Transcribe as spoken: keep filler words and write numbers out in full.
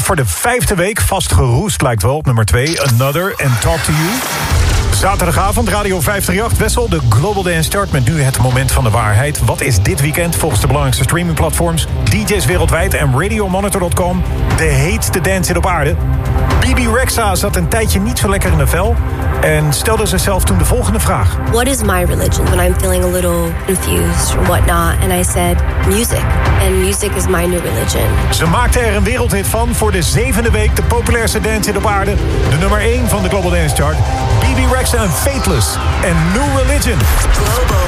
voor de vijfde week vast geroest lijkt wel op nummer twee. Another and Talk to You. Zaterdagavond, Radio vijfhonderdachtendertig, Wessel, de Global Dance Chart met nu het moment van de waarheid. Wat is dit weekend volgens de belangrijkste streamingplatforms, D J's wereldwijd en radiomonitor punt com de heetste dance op aarde? B B Rexha zat een tijdje niet zo lekker in de vel en stelde zichzelf toen de volgende vraag. What is my religion when I'm feeling a little confused or whatnot? And I said, music. And music is my new religion. Ze maakte er een wereldhit van voor de zevende week de populairste dance op aarde. De nummer één van de Global Dance Chart. B B Rexha en Fateless en New Religion. Global